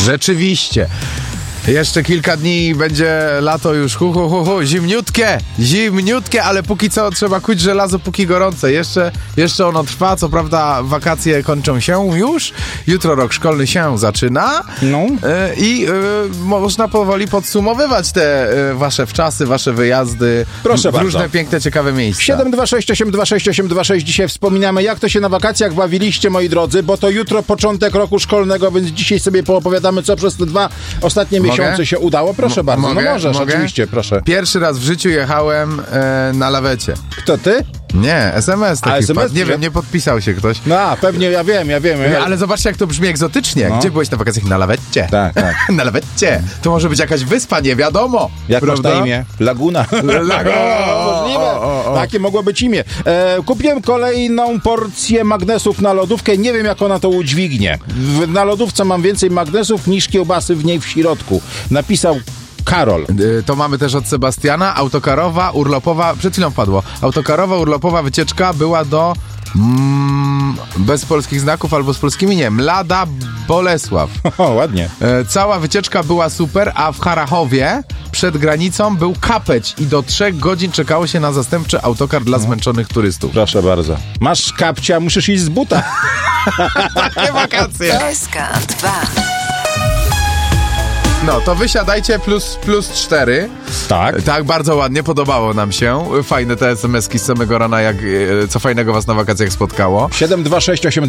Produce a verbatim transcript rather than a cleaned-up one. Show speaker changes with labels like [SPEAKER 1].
[SPEAKER 1] Rzeczywiście. Jeszcze kilka dni będzie lato już, hu, hu, hu, hu, zimniutkie, zimniutkie, ale póki co trzeba kuć żelazo, póki gorące. Jeszcze, jeszcze ono trwa, co prawda wakacje kończą się już, jutro rok szkolny się zaczyna
[SPEAKER 2] no.
[SPEAKER 1] y, i y, można powoli podsumowywać te y, wasze wczasy, wasze wyjazdy
[SPEAKER 2] Proszę
[SPEAKER 1] w
[SPEAKER 2] bardzo.
[SPEAKER 1] różne piękne, ciekawe miejsca.
[SPEAKER 2] siedem dwa sześć osiem dwa sześć osiem dwa sześć. Dzisiaj wspominamy, jak to się na wakacjach bawiliście, moi drodzy, bo to jutro początek roku szkolnego, więc dzisiaj sobie poopowiadamy, co przez te dwa ostatnie miesiące
[SPEAKER 1] Mogę?
[SPEAKER 2] się udało. Proszę
[SPEAKER 1] M-
[SPEAKER 2] bardzo.
[SPEAKER 1] mogę?
[SPEAKER 2] No możesz,
[SPEAKER 1] Mogę?
[SPEAKER 2] oczywiście, proszę.
[SPEAKER 1] Pierwszy raz w życiu jechałem e, na lawecie.
[SPEAKER 2] Kto, ty?
[SPEAKER 1] Nie, S M S taki
[SPEAKER 2] A, S M S
[SPEAKER 1] wpadł. Nie
[SPEAKER 2] że-
[SPEAKER 1] wiem, nie podpisał się ktoś.
[SPEAKER 2] No, a, pewnie, ja wiem, ja wiem. Ja...
[SPEAKER 1] Ale zobaczcie, jak to brzmi egzotycznie.
[SPEAKER 2] No.
[SPEAKER 1] Gdzie byłeś na wakacjach? Na lawecie.
[SPEAKER 2] Tak, tak.
[SPEAKER 1] Na lawecie. To może być jakaś wyspa, nie wiadomo.
[SPEAKER 2] Jak masz
[SPEAKER 1] prawda?
[SPEAKER 2] na imię? Laguna.
[SPEAKER 1] Lago-
[SPEAKER 2] Możliwe.
[SPEAKER 1] o, o, o.
[SPEAKER 2] Takie mogło być imię. E, kupiłem kolejną porcję magnesów na lodówkę. Nie wiem, jak ona to udźwignie. W, na lodówce mam więcej magnesów niż kiełbasy w niej w środku. Napisał Karol.
[SPEAKER 1] Y, To mamy też od Sebastiana. Autokarowa, urlopowa, przed chwilą padło. Autokarowa, urlopowa wycieczka była do mm, bez polskich znaków albo z polskimi, nie. Mlada Bolesław.
[SPEAKER 2] O, ładnie.
[SPEAKER 1] E, Cała wycieczka była super, a w Harachowie przed granicą był kapeć i do trzech godzin czekało się na zastępczy autokar dla zmęczonych turystów.
[SPEAKER 2] Proszę bardzo. Masz kapcia, musisz iść z buta.
[SPEAKER 1] Takie wakacje.
[SPEAKER 3] S K dwa.
[SPEAKER 1] No, to wysiadajcie plus, plus cztery.
[SPEAKER 2] Tak.
[SPEAKER 1] Tak, bardzo ładnie, podobało nam się. Fajne te es em eski z samego rana, jak e, co fajnego was na wakacjach spotkało.
[SPEAKER 2] siedem dwa sześć osiem